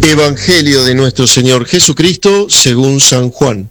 Evangelio de nuestro Señor Jesucristo según San Juan.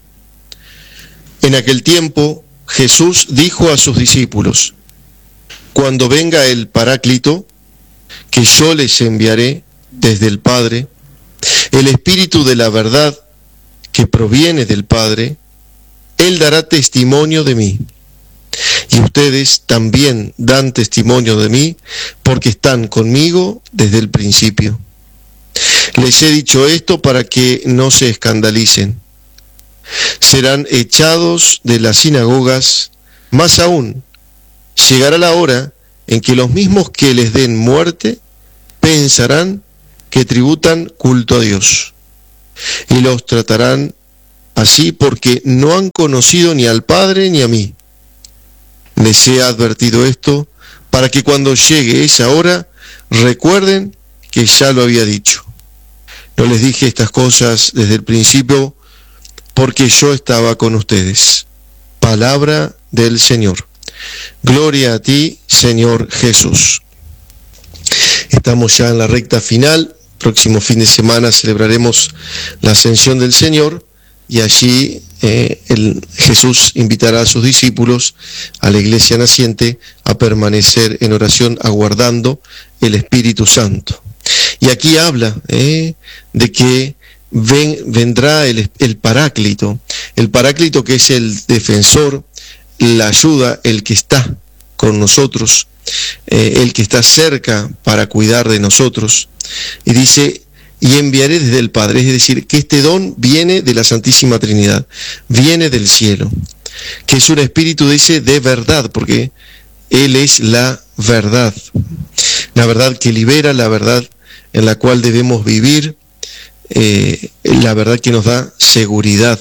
En aquel tiempo Jesús dijo a sus discípulos: Cuando venga el Paráclito, que yo les enviaré desde el Padre, el Espíritu de la verdad que proviene del Padre, Él dará testimonio de mí. Y ustedes también dan testimonio de mí, porque están conmigo desde el principio. Les he dicho esto para que no se escandalicen. Serán echados de las sinagogas, más aún, llegará la hora en que los mismos que les den muerte pensarán que tributan culto a Dios, y los tratarán así porque no han conocido ni al Padre ni a mí. Les he advertido esto para que cuando llegue esa hora recuerden que ya lo había dicho. No les dije estas cosas desde el principio porque yo estaba con ustedes. Palabra del Señor. Gloria a ti, Señor Jesús. Estamos ya en la recta final. Próximo fin de semana celebraremos la Ascensión del Señor y allí Jesús invitará a sus discípulos, a la iglesia naciente, a permanecer en oración aguardando el Espíritu Santo. Y aquí habla de que vendrá el Paráclito, que es el defensor, la ayuda, el que está con nosotros, el que está cerca para cuidar de nosotros. Y dice: y enviaré desde el Padre, es decir, que este don viene de la Santísima Trinidad, viene del cielo, que es un espíritu, dice, de verdad, porque Él es la verdad que libera, la verdad en la cual debemos vivir, la verdad que nos da seguridad.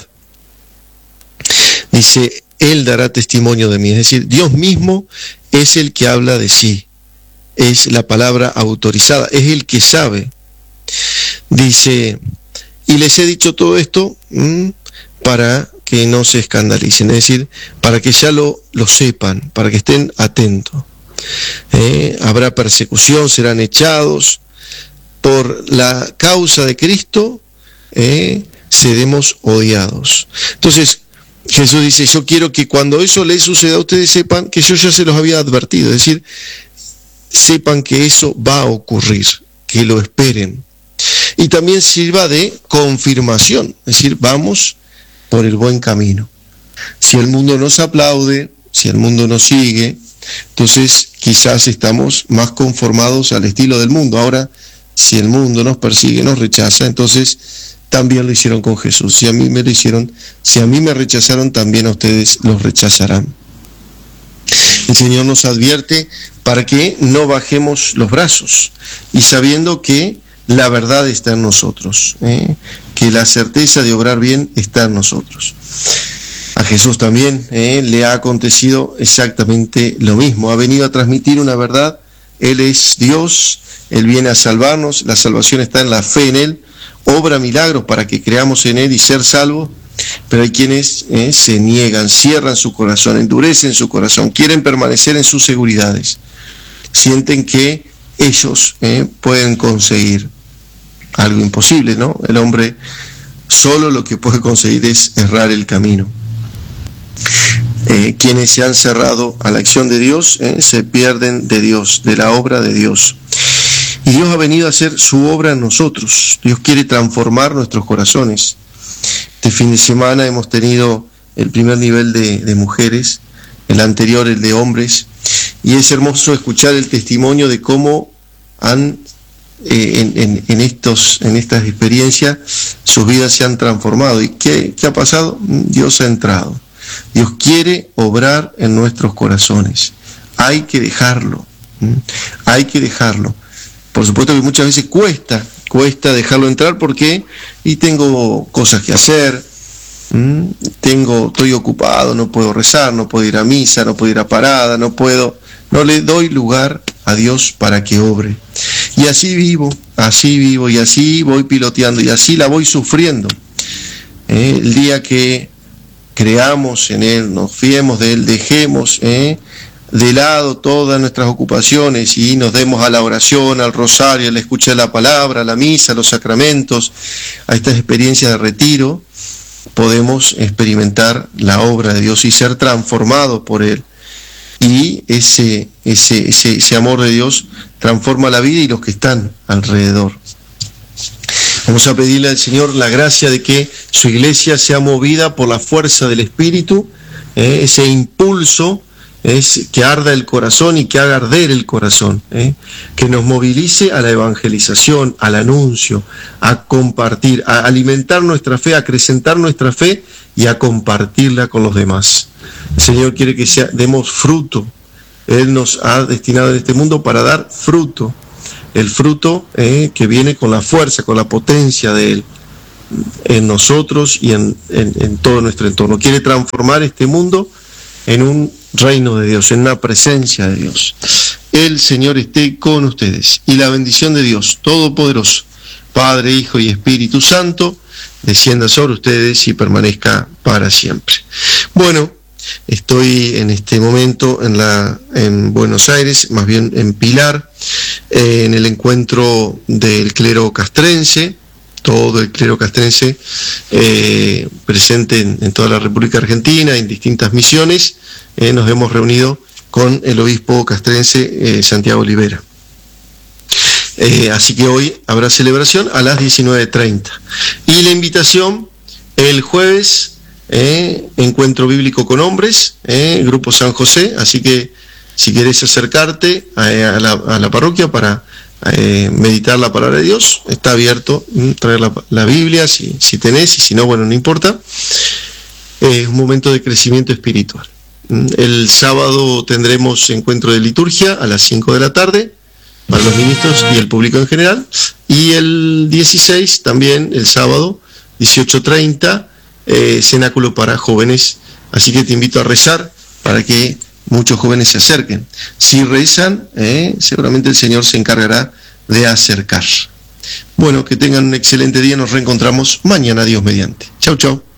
Dice: Él dará testimonio de mí, es decir, Dios mismo es el que habla de sí, es la palabra autorizada, es el que sabe. Dice: y les he dicho todo esto para que no se escandalicen, es decir, para que ya lo sepan, para que estén atentos. Habrá persecución, serán echados. Por la causa de Cristo seremos odiados. Entonces Jesús dice: yo quiero que cuando eso les suceda a ustedes sepan que yo ya se los había advertido, es decir, sepan que eso va a ocurrir, que lo esperen. Y también sirva de confirmación, es decir, vamos por el buen camino. Si el mundo nos aplaude, si el mundo nos sigue, entonces quizás estamos más conformados al estilo del mundo. Ahora, si el mundo nos persigue, nos rechaza, entonces también lo hicieron con Jesús. Si a mí me lo hicieron, si a mí me rechazaron, también a ustedes los rechazarán. El Señor nos advierte para que no bajemos los brazos y sabiendo que la verdad está en nosotros, que la certeza de obrar bien está en nosotros. A Jesús también le ha acontecido exactamente lo mismo. Ha venido a transmitir una verdad. Él es Dios, Él viene a salvarnos, la salvación está en la fe en Él, obra milagros para que creamos en Él y ser salvos, pero hay quienes se niegan, cierran su corazón, endurecen su corazón, quieren permanecer en sus seguridades, sienten que ellos pueden conseguir algo imposible, ¿no? El hombre solo lo que puede conseguir es errar el camino. Quienes se han cerrado a la acción de Dios se pierden de Dios, de la obra de Dios. Y Dios ha venido a hacer su obra en nosotros. Dios quiere transformar nuestros corazones. Este fin de semana hemos tenido el primer nivel de mujeres, el anterior el de hombres, y es hermoso escuchar el testimonio de cómo han en estas experiencias sus vidas se han transformado. ¿Y qué ha pasado? Dios ha entrado. Dios quiere obrar en nuestros corazones. Hay que dejarlo. Por supuesto que muchas veces cuesta dejarlo entrar porque tengo cosas que hacer, estoy ocupado, no puedo rezar, no puedo ir a misa, no puedo ir a parada, no le doy lugar a Dios para que obre. Y así vivo, y así voy piloteando, y así la voy sufriendo. El día que creamos en Él, nos fiemos de Él, dejemos de lado todas nuestras ocupaciones y nos demos a la oración, al rosario, a la escucha de la palabra, a la misa, a los sacramentos, a estas experiencias de retiro, podemos experimentar la obra de Dios y ser transformados por Él. Y ese amor de Dios transforma la vida y los que están alrededor. Vamos a pedirle al Señor la gracia de que su iglesia sea movida por la fuerza del Espíritu, ese impulso que arda el corazón y que haga arder el corazón, que nos movilice a la evangelización, al anuncio, a compartir, a alimentar nuestra fe, a acrecentar nuestra fe y a compartirla con los demás. El Señor quiere que demos fruto. Él nos ha destinado en este mundo para dar fruto. El fruto que viene con la fuerza, con la potencia de Él en nosotros y en todo nuestro entorno. Quiere transformar este mundo en un reino de Dios, en una presencia de Dios. El Señor esté con ustedes y la bendición de Dios Todopoderoso, Padre, Hijo y Espíritu Santo, descienda sobre ustedes y permanezca para siempre. Bueno, estoy en este momento en Buenos Aires, más bien en Pilar, en el encuentro del clero castrense, todo el clero castrense presente en toda la República Argentina, en distintas misiones. Nos hemos reunido con el obispo castrense Santiago Olivera. Así que hoy habrá celebración a las 19:30. Y la invitación el jueves, encuentro bíblico con hombres, Grupo San José. Así que si querés acercarte a la parroquia para meditar la palabra de Dios, está abierto, traer la Biblia si tenés, y si no, bueno, no importa. Es un momento de crecimiento espiritual. El sábado tendremos encuentro de liturgia a las 5 de la tarde para los ministros y el público en general, y el 16 también, el sábado 18:30, cenáculo para jóvenes. Así que te invito a rezar para que muchos jóvenes se acerquen. Si rezan, seguramente el Señor se encargará de acercar. Bueno, que tengan un excelente día. Nos reencontramos mañana, Dios mediante. Chau, chau.